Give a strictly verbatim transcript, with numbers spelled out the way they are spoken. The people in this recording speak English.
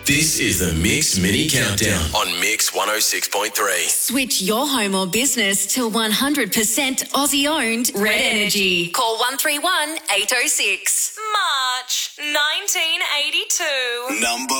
This is the Mix Mini Countdown on Mix one oh six point three. Switch your home or business to one hundred percent Aussie-owned Red Energy. Call one three one, eight oh six. March nineteen eighty-two. Number